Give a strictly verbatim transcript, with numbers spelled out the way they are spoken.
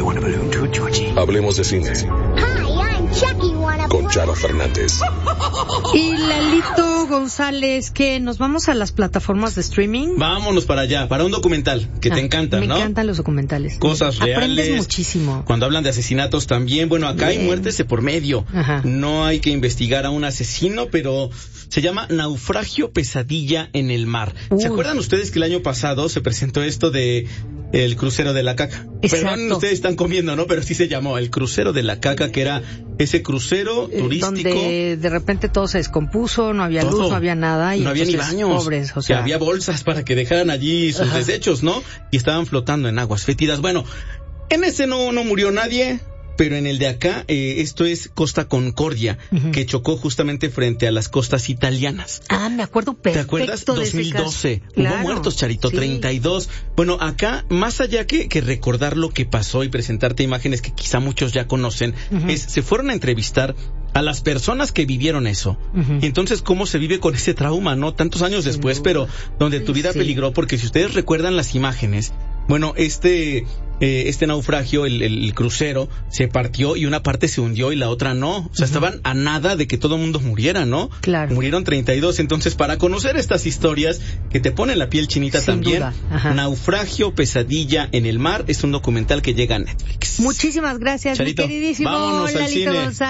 want a balloon too, Georgie? Hablemos de cine. Hi, I'm Chucky. Wanna Con play? Charo Fernández. Y Lalito González, ¿qué? ¿Nos vamos a las plataformas de streaming? Vámonos para allá, para un documental que Ah, te encanta, me ¿no? Me encantan los documentales. Cosas reales. Aprendes muchísimo. Cuando hablan de asesinatos también. Bueno, acá Bien. hay muertes de por medio. Ajá. No hay que investigar a un asesino, pero se llama Naufragio Pesadilla en el Mar. Uy. ¿Se acuerdan ustedes que el año pasado se presentó esto de el crucero de la caca? Exacto. Perdón, ustedes están comiendo, ¿no? Pero sí se llamó el crucero de la caca, que era ese crucero Eh, turístico. Donde de repente todo se descompuso, no había Todo. luz, no había nada. Y no había ni entonces, baños. Pobres, o que sea, había bolsas para que dejaran allí sus Ajá. desechos, ¿no? Y estaban flotando en aguas fétidas. Bueno, en ese no, no murió nadie. Pero en el de acá, eh, esto es Costa Concordia, Ujú. que chocó justamente frente a las costas italianas. Ah, me acuerdo ¿Te perfecto acuerdas? de ese dos mil doce. caso. Hubo Claro, muertos, Charito, sí. treinta y dos. Bueno, acá, más allá que, que recordar lo que pasó y presentarte imágenes que quizá muchos ya conocen, Ujú. es, se fueron a entrevistar a las personas que vivieron eso. Ujú. Y entonces, ¿cómo se vive con ese trauma, no? Tantos años Sin después, duda. pero donde tu vida Sí. peligró, porque si ustedes recuerdan las imágenes, bueno, este... Eh, este naufragio, el, el crucero, se partió y una parte se hundió y la otra no. O sea, Ujú. estaban a nada de que todo el mundo muriera, ¿no? Claro. Murieron treinta y dos. Entonces, para conocer estas historias que te ponen la piel chinita Sin también, duda. Ajá. Naufragio, Pesadilla en el Mar, es un documental que llega a Netflix. Muchísimas gracias, Charito, mi queridísimo vámonos al Lalito cine. González.